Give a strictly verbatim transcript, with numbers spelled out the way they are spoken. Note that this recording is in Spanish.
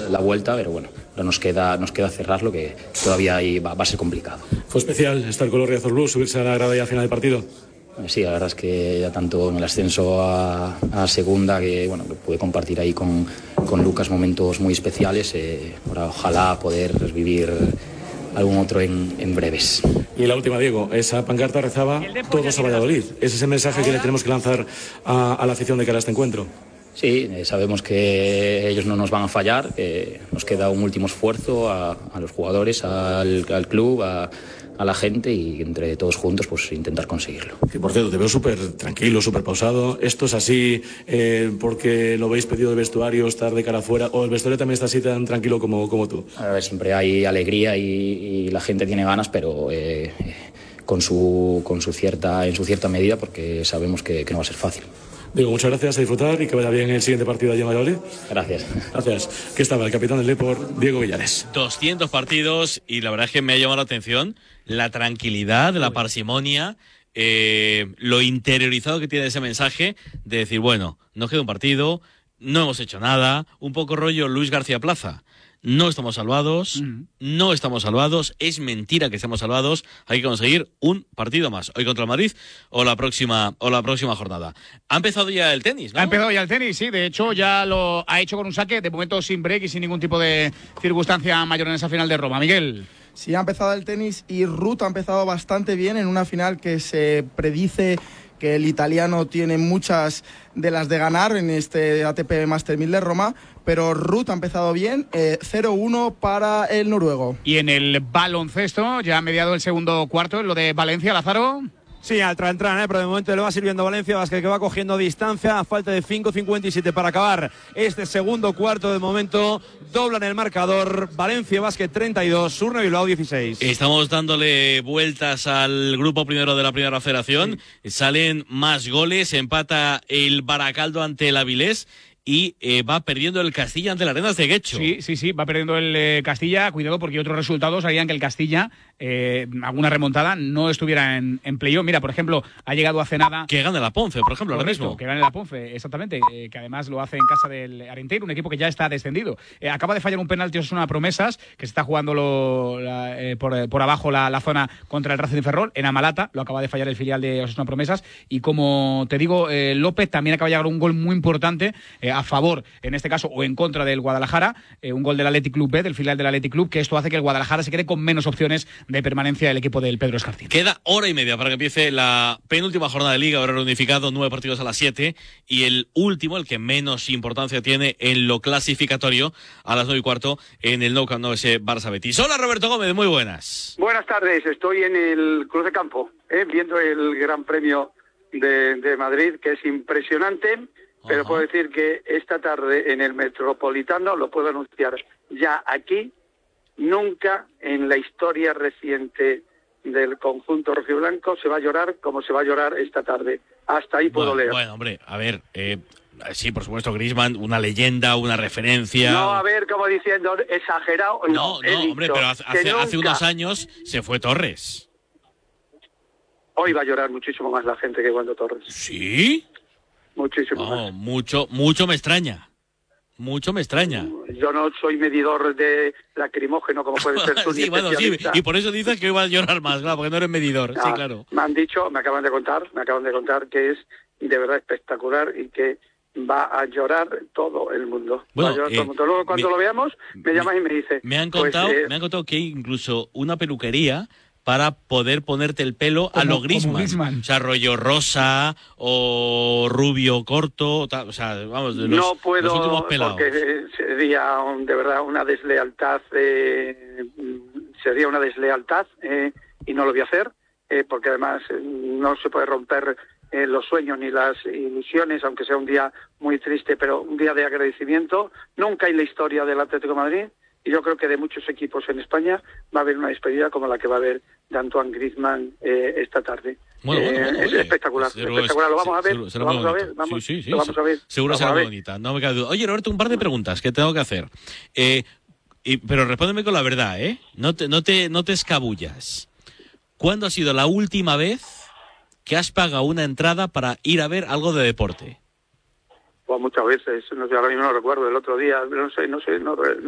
la vuelta, pero bueno, ahora nos queda, nos queda cerrarlo, que todavía ahí va, va a ser complicado. ¿Fue especial estar con los Riazor Blues, subirse a la grada ya al final del partido? Sí, la verdad es que ya tanto en el ascenso a, a segunda, que bueno, que pude compartir ahí con, con Lucas momentos muy especiales, eh, ahora ojalá poder vivir algún otro en, en breves. Y la última, Diego, esa pancarta rezaba todos a Valladolid. ¿Ese es ese mensaje que le tenemos que lanzar a, a la afición de cara a este encuentro? Sí, eh, sabemos que ellos no nos van a fallar, que nos queda un último esfuerzo a, a los jugadores, al, al club, a, a la gente, y entre todos juntos pues intentar conseguirlo. Que por cierto, te veo súper tranquilo, súper pausado. ¿Esto es así eh, porque lo habéis pedido del vestuario, estar de cara afuera, o el vestuario también está así tan tranquilo como, como tú? A ver, siempre hay alegría y, y la gente tiene ganas, pero eh, con su, con su cierta, en su cierta medida, porque sabemos que, que no va a ser fácil. Digo, muchas gracias, a disfrutar y que vaya bien el siguiente partido allí en Valladolid. Gracias. Gracias. Que estaba el capitán del Depor, Diego Villares. doscientos partidos y la verdad es que me ha llamado la atención la tranquilidad, la parsimonia, eh, lo interiorizado que tiene ese mensaje de decir, bueno, nos queda un partido, no hemos hecho nada, un poco rollo Luis García Plaza. No estamos salvados, mm. no estamos salvados, es mentira que estemos salvados, hay que conseguir un partido más, hoy contra el Madrid o la próxima o la próxima jornada. Ha empezado ya el tenis, ¿no? Ha empezado ya el tenis, sí, de hecho ya lo ha hecho con un saque, de momento sin break y sin ningún tipo de circunstancia mayor en esa final de Roma. Miguel. Sí, ha empezado el tenis y Ruth ha empezado bastante bien en una final que se predice que el italiano tiene muchas de las de ganar en este A T P Master mil de Roma, pero Ruth ha empezado bien, eh, cero uno para el noruego. Y en el baloncesto, ya ha mediado el segundo cuarto, en lo de Valencia, Lázaro. Sí, al tran-tran, ¿eh? Pero de momento le va sirviendo Valencia Basket, que va cogiendo distancia a falta de cinco cincuenta y siete para acabar este segundo cuarto. De momento doblan el marcador, Valencia Basket treinta y dos, Surne Bilbao dieciséis. Estamos dándole vueltas al grupo primero de la primera federación, sí. Salen más goles, empata el Baracaldo ante el Avilés y eh, va perdiendo el Castilla ante el Arenas de Guecho. Sí, sí, sí, va perdiendo el eh, Castilla. Cuidado porque otros resultados harían que el Castilla, eh, alguna remontada, no estuviera en, en playoff. Mira, por ejemplo, ha llegado hace nada... Que gane la Ponce, por ejemplo, Correcto, ahora mismo. Que gane la Ponce, exactamente. Eh, que además lo hace en casa del Arenteiro, un equipo que ya está descendido. Eh, acaba de fallar un penalti Osasuna Promesas, que se está jugando lo, la, eh, por, por abajo la, la zona contra el Racing de Ferrol, en Amalata. Lo acaba de fallar el filial de Osasuna Promesas. Y como te digo, eh, López también acaba de llegar un gol muy importante eh, a favor, en este caso, o en contra del Guadalajara, eh, un gol del Athletic Club B, del filial del Athletic Club, que esto hace que el Guadalajara se quede con menos opciones de permanencia del equipo del Pedro Escartín. Queda hora y media para que empiece la penúltima jornada de Liga, ahora reunificado, nueve partidos a las siete, y el último, el que menos importancia tiene en lo clasificatorio, a las nueve y cuarto, en el Nou Camp Nou, ese Barça Betis. Hola, Roberto Gómez, muy buenas. Buenas tardes, estoy en el Cruz de Campo, eh, viendo el Gran Premio de, de Madrid, que es impresionante. Pero puedo decir que esta tarde en el Metropolitano, lo puedo anunciar ya aquí, nunca en la historia reciente del conjunto rojiblanco se va a llorar como se va a llorar esta tarde. Hasta ahí puedo bueno, leer. Bueno, hombre, a ver, eh, sí, por supuesto, Griezmann, una leyenda, una referencia. No, a ver, como diciendo, exagerado. No, no, no hombre, pero hace, hace, hace unos años se fue Torres. Hoy va a llorar muchísimo más la gente que cuando Torres. ¿Sí? Muchísimo no, más. Mucho, mucho me extraña. Mucho me extraña. Yo no soy medidor de lacrimógeno como puede ser tú. Sí, bueno, sí, y por eso dices que iba a llorar más, claro, porque no eres medidor. No, sí, claro. Me han dicho, me acaban de contar, me acaban de contar que es de verdad espectacular y que va a llorar todo el mundo. Bueno, va a llorar eh, todo el mundo. Luego cuando me, lo veamos, me llamas y me dices. Me han contado, pues, eh, me han contado que hay incluso una peluquería para poder ponerte el pelo como, a lo Griezmann. O sea, rollo rosa o rubio corto, tal, o sea, vamos, de los, no puedo, los últimos pelados. Porque sería un, de verdad una deslealtad, eh, sería una deslealtad eh, y no lo voy a hacer, eh, porque además eh, no se puede romper eh, los sueños ni las ilusiones, aunque sea un día muy triste, pero un día de agradecimiento. Nunca en la historia del Atlético de Madrid, y yo creo que de muchos equipos en España, va a haber una despedida como la que va a haber de Antoine Griezmann eh, esta tarde. Bueno, bueno, eh, bueno, es oye, espectacular, seguro, espectacular. Lo vamos a ver, seguro, lo vamos a ver, vamos, sí, sí, sí, lo vamos a ver. Seguro vamos será a muy ver. bonita, no me cabe duda. Oye, Roberto, un par de preguntas que tengo que hacer. Eh, y, pero respóndeme con la verdad, ¿eh? No te, no te, no te escabullas. ¿Cuándo ha sido la última vez que has pagado una entrada para ir a ver algo de deporte? Pues muchas veces, no sé, ahora mismo no recuerdo, el otro día, no sé, no sé, no,